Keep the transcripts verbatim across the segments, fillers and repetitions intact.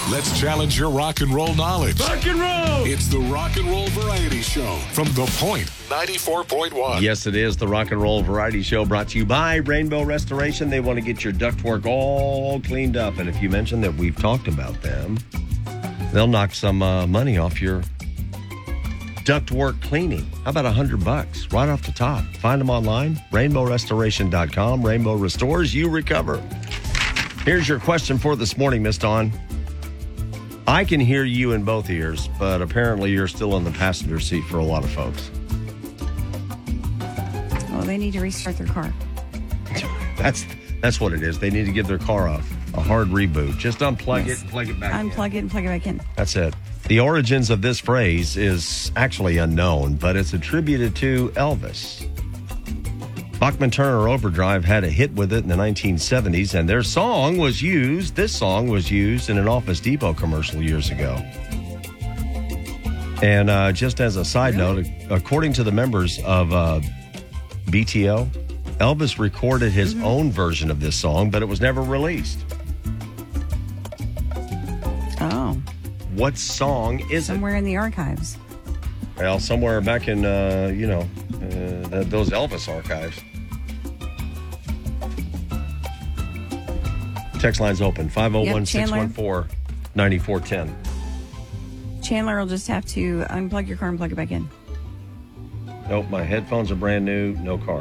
Let's challenge your rock and roll knowledge. Rock and roll! It's the Rock and Roll Variety Show from The Point ninety-four point one. Yes, it is the Rock and Roll Variety Show brought to you by Rainbow Restoration. They want to get your ductwork all cleaned up. And if you mention that we've talked about them, they'll knock some uh, money off your ductwork cleaning. How about a hundred bucks right off the top? Find them online, rainbow restoration dot com. Rainbow restores, you recover. Here's your question for this morning, Miss Dawn. I can hear you in both ears, but apparently you're still in the passenger seat for a lot of folks. Well, they need to restart their car. That's that's what it is. They need to give their car a, a hard reboot. Just unplug Yes. it and plug it back in. Unplug it and plug it back in. That's it. The origins of this phrase is actually unknown, but it's attributed to Elvis. Bachman Turner Overdrive had a hit with it in the nineteen seventies, and their song was used, this song was used in an Office Depot commercial years ago. And uh, just as a side Really? note, according to the members of uh, B T O, Elvis recorded his Mm-hmm. own version of this song, but it was never released. Oh, What song is somewhere in the archives. it? Well, somewhere back in, uh, you know, uh, th- those Elvis archives. Text line's open, five oh one, six one four, nine four one zero. Chandler will just have to unplug your car and plug it back in. Nope, my headphones are brand new, no car.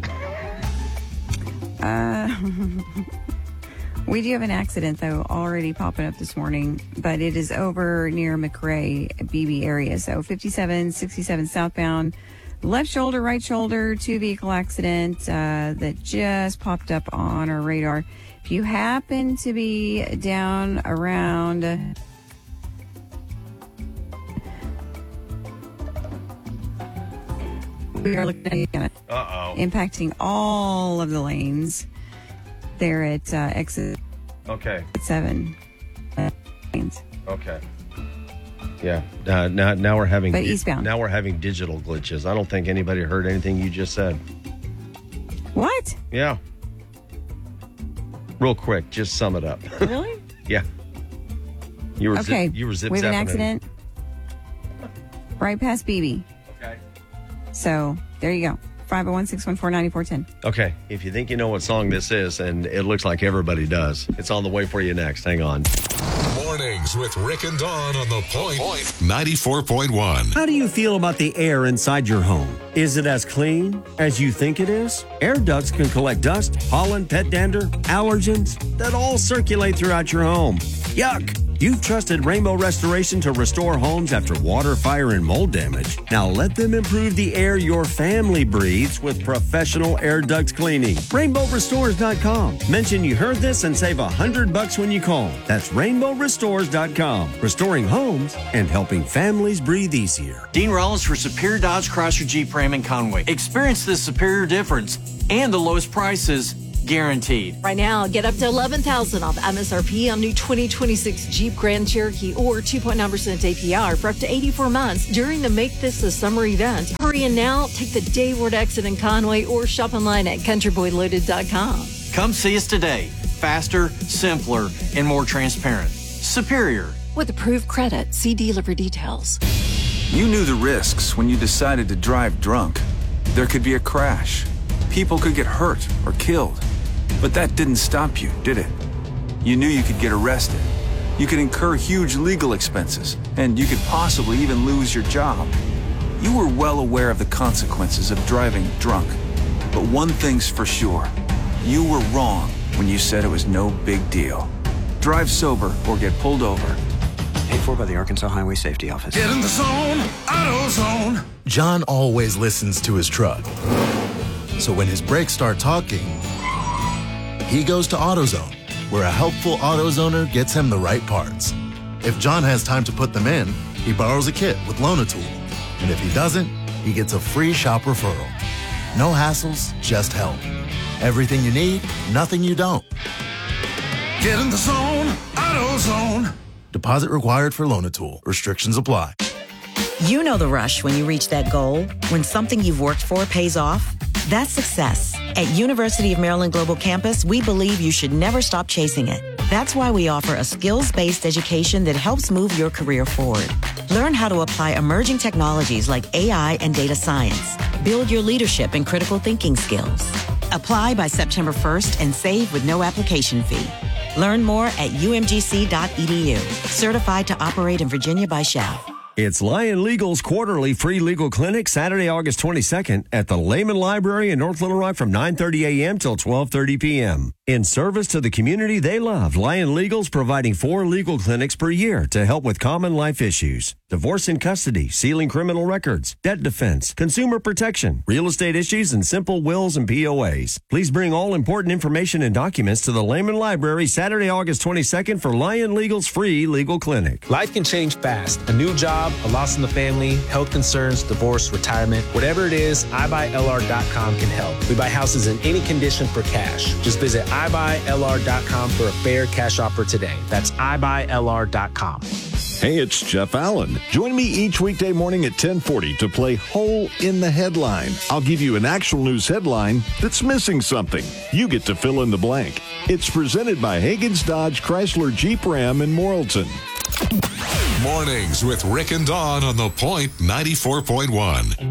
Uh, we do have an accident, though, already popping up this morning, but it is over near McRae, B B area. So fifty-seven sixty-seven southbound, left shoulder, right shoulder, two vehicle accident uh, that just popped up on our radar. If you happen to be down around... We are looking at Uh-oh. impacting all of the lanes there at uh, exit Okay, seven. Uh, lanes. okay. Yeah, uh, now, now we're having... But eastbound. Now we're having digital glitches. I don't think anybody heard anything you just said. What? Yeah. Real quick, just sum it up. Really? Yeah. You were Okay. zip, you were zip we have an zapping it. accident right past B B. Okay. So there you go. five oh one, six one four, nine four one zero. Okay, if you think you know what song this is, and it looks like everybody does, it's on the way for you next. Hang on. Mornings with Rick and Dawn on The Point ninety-four point one. How do you feel about the air inside your home? Is it as clean as you think it is? Air ducts can collect dust, pollen, pet dander, allergens that all circulate throughout your home. Yuck! You've trusted Rainbow Restoration to restore homes after water, fire, and mold damage. Now let them improve the air your family breathes with professional air duct cleaning. rainbow restores dot com. Mention you heard this and save a hundred bucks when you call. That's rainbow restores dot com. Restoring homes and helping families breathe easier. Dean Rollins for Superior Dodge Chrysler Jeep Ram in Conway. Experience the superior difference and the lowest prices guaranteed. Right now, get up to eleven thousand dollars off M S R P on new twenty twenty-six Jeep Grand Cherokee or two point nine percent A P R for up to eighty-four months during the Make This a Summer event. Hurry in now, take the Dayward exit in Conway or shop online at country boy loaded dot com. Come see us today. Faster, simpler, and more transparent. Superior. With approved credit, see dealer for details. You knew the risks when you decided to drive drunk. There could be a crash. People could get hurt or killed. But that didn't stop you, did it? You knew you could get arrested. You could incur huge legal expenses, and you could possibly even lose your job. You were well aware of the consequences of driving drunk. But one thing's for sure. You were wrong when you said it was no big deal. Drive sober or get pulled over. Paid for by the Arkansas Highway Safety Office. Get in the zone, AutoZone. John always listens to his truck. So when his brakes start talking, he goes to AutoZone, where a helpful AutoZoner gets him the right parts. If John has time to put them in, he borrows a kit with Loan-A-Tool. And if he doesn't, he gets a free shop referral. No hassles, just help. Everything you need, nothing you don't. Get in the zone, AutoZone. Deposit required for Loan-A-Tool. Restrictions apply. You know the rush when you reach that goal, when something you've worked for pays off. That's success. At University of Maryland Global Campus, we believe you should never stop chasing it. That's why we offer a skills-based education that helps move your career forward. Learn how to apply emerging technologies like A I and data science. Build your leadership and critical thinking skills. Apply by September first and save with no application fee. Learn more at u m g c dot e d u. Certified to operate in Virginia by S H A V. It's Lion Legal's quarterly free legal clinic, Saturday, August twenty-second at the Lehman Library in North Little Rock from nine thirty a.m. till twelve thirty p.m. In service to the community they love, Lion Legal's providing four legal clinics per year to help with common life issues. Divorce and custody, sealing criminal records, debt defense, consumer protection, real estate issues, and simple wills and P O As. Please bring all important information and documents to the Lehman Library Saturday, August twenty-second for Lion Legal's free legal clinic. Life can change fast. A new job, a loss in the family, health concerns, divorce, retirement. Whatever it is, i buy L R dot com can help. We buy houses in any condition for cash. Just visit i buy L R dot com for a fair cash offer today. That's i buy L R dot com. Hey, it's Jeff Allen. Join me each weekday morning at ten forty to play Hole in the Headline. I'll give you an actual news headline that's missing something. You get to fill in the blank. It's presented by Hagen's Dodge Chrysler Jeep Ram in Morrilton. Mornings with Rick and Dawn on The Point ninety-four point one.